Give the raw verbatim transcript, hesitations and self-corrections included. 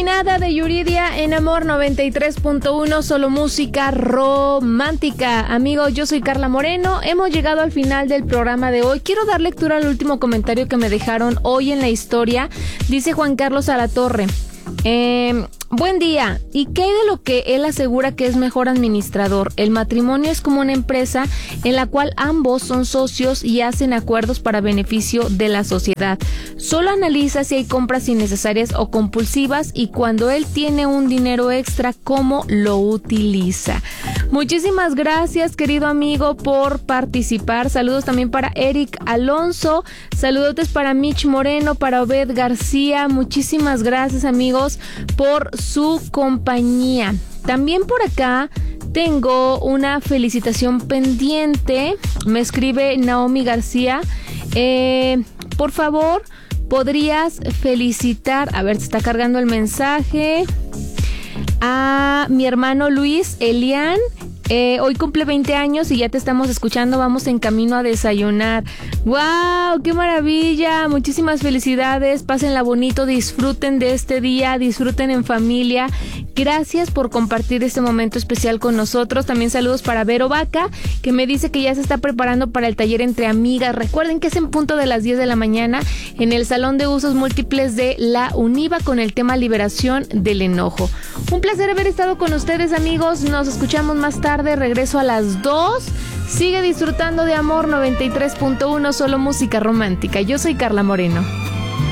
Nada de Yuridia en Amor noventa y tres punto uno, solo música romántica. Amigos, yo soy Carla Moreno. Hemos llegado al final del programa de hoy. Quiero dar lectura al último comentario que me dejaron hoy en la historia. Dice Juan Carlos Alatorre. Eh, buen día. ¿Y qué hay de lo que él asegura que es mejor administrador? El matrimonio es como una empresa en la cual ambos son socios y hacen acuerdos para beneficio de la sociedad. Solo analiza si hay compras innecesarias o compulsivas y cuando él tiene un dinero extra, cómo lo utiliza. Muchísimas gracias, querido amigo, por participar. Saludos también para Eric Alonso. Saludos para Mitch Moreno, para Obed García. Muchísimas gracias, amigos, por su compañía. También por acá tengo una felicitación pendiente. Me escribe Naomi García. Eh, por favor, ¿podrías felicitar? A ver, se está cargando el mensaje. A mi hermano Luis Elian. Eh, hoy cumple veinte años y ya te estamos escuchando. Vamos en camino a desayunar. ¡Wow! ¡Qué maravilla! Muchísimas felicidades. Pásenla bonito, disfruten de este día, disfruten en familia. Gracias por compartir este momento especial con nosotros. También saludos para Vero Vaca, que me dice que ya se está preparando para el taller entre amigas. Recuerden que es en punto de las diez de la mañana en el Salón de Usos Múltiples de la UNIVA con el tema Liberación del Enojo. Un placer haber estado con ustedes, amigos. Nos escuchamos más tarde. Regreso a las dos. Sigue disfrutando de Amor noventa y tres punto uno, solo música romántica. Yo soy Carla Moreno.